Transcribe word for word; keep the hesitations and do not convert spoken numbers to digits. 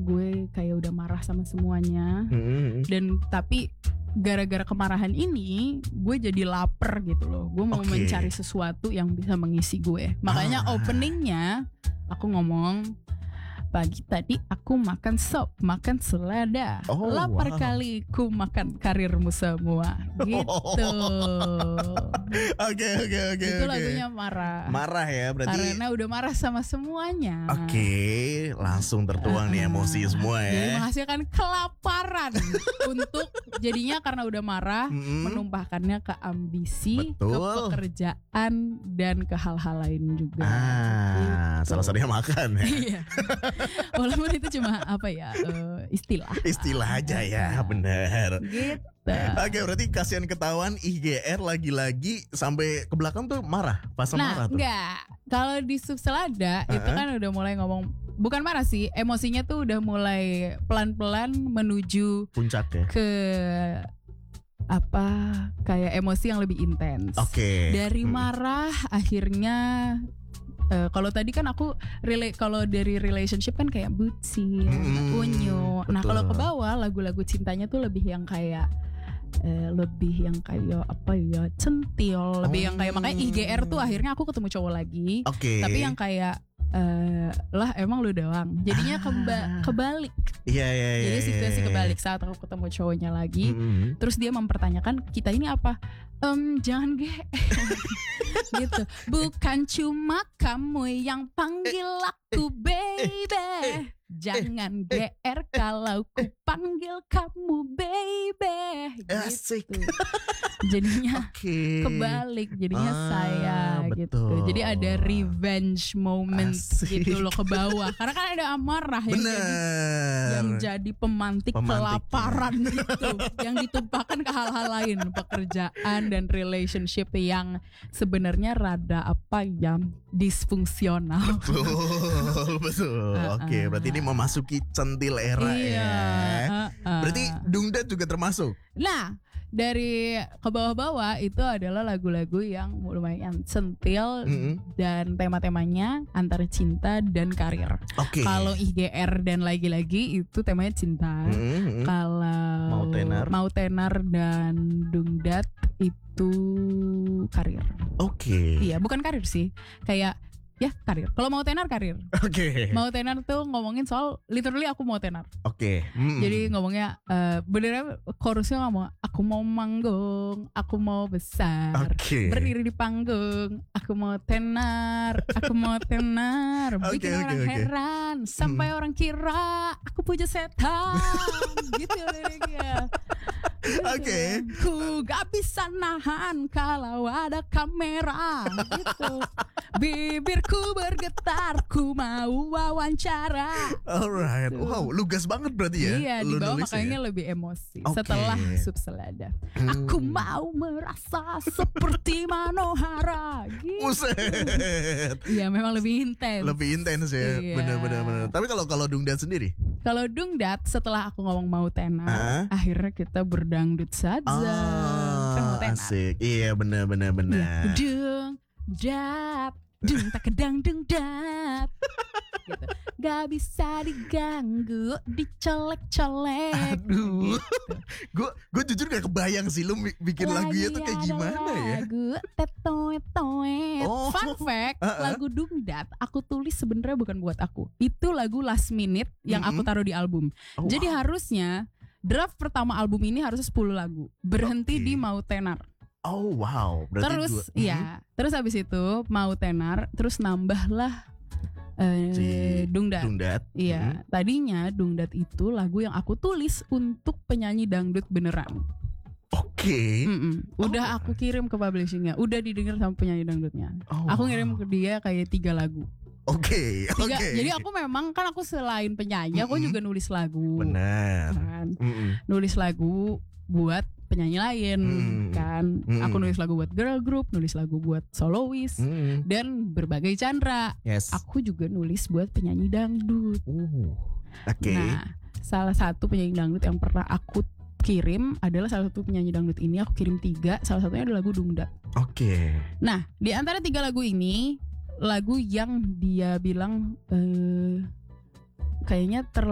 gue kayak udah marah sama semuanya. Hmm. Dan tapi gara-gara kemarahan ini gue jadi lapar gitu loh. Gue mau Oke. mencari sesuatu yang bisa mengisi gue. Makanya Ah. openingnya aku ngomong, pagi tadi aku makan sop, makan selada. Oh, Lapar wow. kali ku makan karirmu semua. Gitu. Oke oke oke. Itu oke. lagunya marah. Marah ya berarti. Karena udah marah sama semuanya. Oke, langsung tertuang nih emosi semua Jadi ya. menghasilkan kelaparan untuk jadinya karena udah marah Mm-mm. menumpahkannya ke ambisi, ke Betul. pekerjaan dan ke hal-hal lain juga. Ah, Gitu. salah satunya makan ya. Iya. Walaupun itu cuma apa ya eh, istilah. Istilah aja ya, bener. Gitu. Oke, berarti kasihan ketahuan I G R lagi-lagi sampai ke belakang tuh marah, pas marah Nah, tuh. enggak. Kalau di Sub Selada itu Uh-uh. kan udah mulai ngomong, bukan marah sih, emosinya tuh udah mulai pelan-pelan menuju Puncak ya. ke apa kayak emosi yang lebih intens. Oke. Dari Mm. marah akhirnya eh, kalau tadi kan aku relate, kalau dari relationship kan kayak bucin, Mm, unyu. Nah, betul. kalau ke bawah lagu-lagu cintanya tuh lebih yang kayak eh, lebih yang kayak apa ya, centil, lebih yang kayak, makanya I G R tuh akhirnya aku ketemu cowok lagi. Oke. Tapi yang kayak eh, lah emang lu doang. Jadinya keba- Ah. kebalik. Iya iya iya. Jadi situasi iya. kebalik saat aku ketemu cowoknya lagi. Mm-mm. Terus dia mempertanyakan kita ini apa? Em, jangan ge gitu. Bukan cuma kamu yang panggil aku baby. Jangan G R kalau ku panggil kamu baby. Asik. Gitu. Jadinya Oke. kebalik, jadinya Ah, saya gitu. betul. Jadi ada revenge moment Asik. gitu loh ke bawah. Karena kan ada amarah yang jadi Bener. yang jadi pemantik, Pemantik. kelaparan gitu, yang ditumpahkan ke hal-hal lain, pekerjaan dan relationship yang sebenarnya rada apa ya, disfungsional. Betul, betul. Uh-uh. Oke, berarti ini memasuki centil era Iya. ya. uh-uh. Berarti Dungdat juga termasuk. Nah, dari ke bawah-bawah itu adalah lagu-lagu yang lumayan centil Mm-mm. dan tema-temanya antara cinta dan karir. Oke. Kalau I G R dan lagi-lagi itu temanya cinta. Mm-mm. Kalau Mau tenar. Mau Tenar dan Dungdat itu karir. Oke. Iya, bukan karir sih. Kayak ya karir. Kalau Mau Tenar karir. Oke. Mau Tenar tuh ngomongin soal literally aku mau tenar. Oke. Mm-mm. Jadi ngomongnya eh benernya chorusnya ngomong aku mau manggung, aku mau besar. Oke. Berdiri di panggung, aku mau tenar, aku mau tenar, bikin Oke, oke, orang oke. heran sampai orang kira aku puja setan. Gitu liriknya. Gitu. Oke. Ku gak bisa nahan kalau ada kamera. Gitu. Bibirku bergetar, ku mau wawancara. Alright. Wow, lugas banget berarti ya. Iya, di lu bawah nulisnya makanya ya? lebih emosi. Oke. Setelah Sub Selada, Hmm. aku mau merasa seperti Manohara. Gitu. Buset. Iya, memang lebih intens. Lebih intens ya. Iya. Bener-bener. bener. Tapi kalau kalau Dungdat sendiri? Kalau Dungdat setelah aku ngomong mau tenar, Ah? akhirnya kita berdangdut saja. Kan mau Ah, tenar. asik. Iya, bener-bener Iya. bener. Dung dat, dung tak kedang dung dat. Gitu. Gak bisa diganggu, dicolek-colek. Aduh. Gitu. Gue gue jujur gak kebayang sih lu mi- bikin lagunya tuh kayak ada gimana ya. Lagu tetoet-toet. Oh. Fun fact, Uh-uh. lagu Dungdat aku tulis sebenarnya bukan buat aku. Itu lagu last minute yang aku Mm-mm. taruh di album. Oh, Jadi wow. harusnya draft pertama album ini harusnya sepuluh lagu. Berhenti Oke. di Mau Tenar. Oh wow. Berarti Terus gua- iya, terus habis itu Mau Tenar, terus nambahlah eh, Si Dungdat. Dungdat. Iya, tadinya Dungdat itu lagu yang aku tulis untuk penyanyi dangdut beneran. Oke. Mm-mm. Udah Oh. aku kirim ke publishingnya, udah didengar sama penyanyi dangdutnya. Oh, Aku wow. ngirim ke dia kayak tiga lagu. Oke. Tiga. Oke. Jadi aku memang kan aku selain penyanyi, aku Mm-mm. juga nulis lagu. Benar. Kan? Mm-mm. Nulis lagu buat penyanyi lain, Mm. kan. Mm. Aku nulis lagu buat girl group, nulis lagu buat soloist, Mm. dan berbagai genre. Yes. Aku juga nulis buat penyanyi dangdut. Uh. Oke. Nah, salah satu penyanyi dangdut yang pernah aku kirim adalah salah satu penyanyi dangdut ini. Aku kirim tiga, salah satunya adalah lagu Dungdat. Oke. Nah, di antara tiga lagu ini, lagu yang dia bilang eh, kayaknya ter